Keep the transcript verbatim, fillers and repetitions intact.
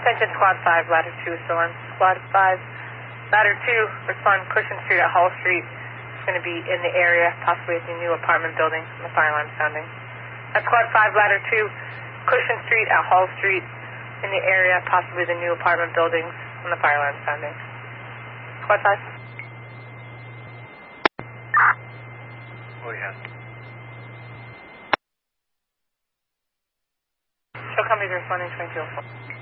Attention Squad five, Ladder two is still on. Squad five, Ladder two, respond Cushing Street at Hall Street. It's going to be in the area, possibly at the new apartment building, the fire alarm sounding. At Squad five, Ladder two, Cushing Street at Hall Street, in the area, possibly the new apartment buildings, and the fire alarm sounding. Squad five. Oh, yeah. Show companies responding twenty-two oh four.